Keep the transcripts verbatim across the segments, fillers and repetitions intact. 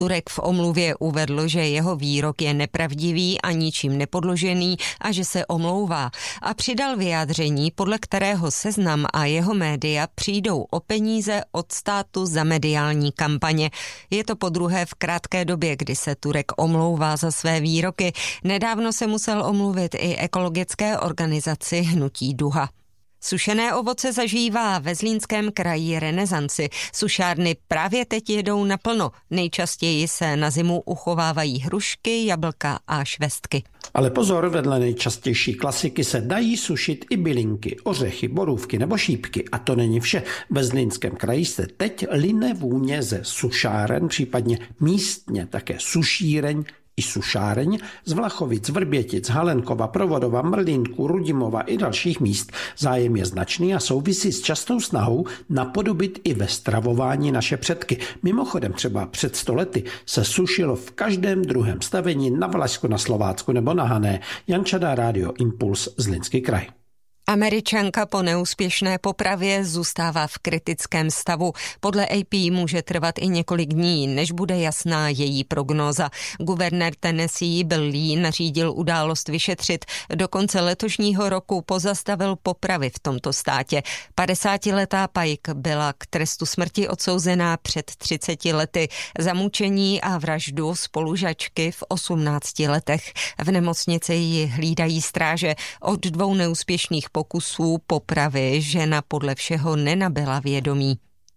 Turek v omluvě uvedl, že jeho výrok je nepravdivý a ničím nepodložený a že se omlouvá. A přidal vyjádření, podle kterého Seznam a jeho média přijdou o peníze od státu za mediální kampaně. Je to podruhé v krátké době, kdy se Turek omlouvá za své výroky. Nedávno se musel omluvit i ekologické organizaci Hnutí Duha. Sušené ovoce zažívá ve Zlínském kraji renesanci. Sušárny právě teď jedou naplno. Nejčastěji se na zimu uchovávají hrušky, jablka a švestky. Ale pozor, vedle nejčastější klasiky se dají sušit i bylinky, ořechy, borůvky nebo šípky. A to není vše. Ve Zlínském kraji se teď line vůně ze sušáren, případně místně také sušíreň i sušáreň z Vlachovic, Vrbětic, Halenkova, Provodova, Mrlínku, Rudimova i dalších míst. Zájem je značný a souvisí s častou snahou napodobit i ve stravování naše předky. Mimochodem třeba před sto lety se sušilo v každém druhém stavení na Valašsku, na Slovácku nebo na Hané. Jan Čada, Rádio Impuls, Zlínský kraj. Američanka po neúspěšné popravě zůstává v kritickém stavu. Podle A P může trvat i několik dní, než bude jasná její prognóza. Guvernér Tennessee Bill Lee nařídil událost vyšetřit. Do konce letošního roku pozastavil popravy v tomto státě. padesátiletá Pike byla k trestu smrti odsouzená před třiceti lety za mučení a vraždu spolužačky v osmnácti letech. V nemocnici ji hlídají stráže. Od dvou neúspěšných pokusů popravy žena podle všeho nenabyla vědomí.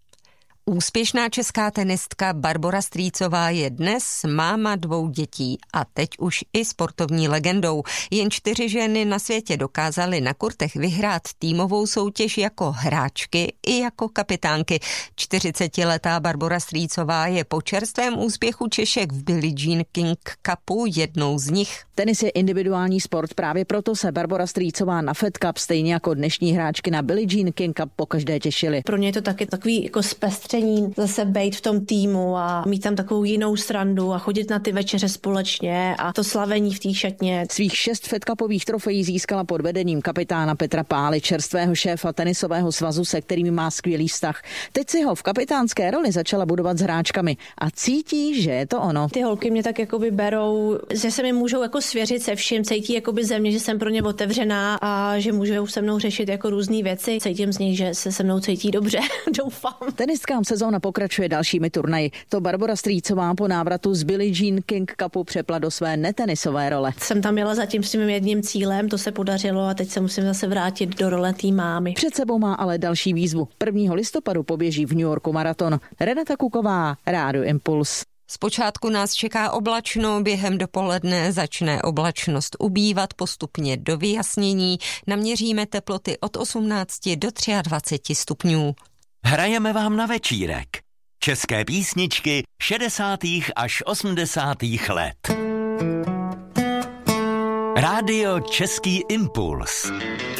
Úspěšná česká tenistka Barbora Strýcová je dnes máma dvou dětí a teď už i sportovní legendou. Jen čtyři ženy na světě dokázaly na kurtech vyhrát týmovou soutěž jako hráčky i jako kapitánky. čtyřicetiletá Barbora Strýcová je po čerstvém úspěchu Češek v Billie Jean King Cupu jednou z nich. Tenis je individuální sport, právě proto se Barbora Strýcová na Fed Cup stejně jako dnešní hráčky na Billie Jean King Cup pokaždé těšily. Pro mě je to taky takový jako zpestření zase bejt v tom týmu a mít tam takovou jinou srandu a chodit na ty večeře společně a to slavení v té šatně. Svých šest Fed Cupových trofejí získala pod vedením kapitána Petra Pály, čerstvého šéfa tenisového svazu, se kterým má skvělý vztah. Teď si ho v kapitánské roli začala budovat s hráčkami a cítí, že je to ono. Ty holky mě tak jakoby berou, že se mi můžou jako svěřit se vším, cítí jakoby ze mě, že jsem pro ně otevřená a že můžou se mnou řešit jako různé věci. Cítím z nich, že se se mnou cítí dobře. Doufám. Tenistkám sezóna pokračuje dalšími turnaji. To Barbora Strýcová po návratu z Billie Jean King Cupu přepla do své netenisové role. Jsem tam jela zatím s tím jedním cílem, to se podařilo a teď se musím zase vrátit do role té mámy. Před sebou má ale další výzvu. prvního listopadu poběží v New Yorku maraton. Renata Kuková, Rádio Impuls. Zpočátku nás čeká oblačno, během dopoledne začne oblačnost ubývat postupně do vyjasnění. Naměříme teploty od osmnácti do dvaceti tří stupňů. Hrajeme vám na večírek. České písničky šedesátých až osmdesátých let. Rádio Český Impuls.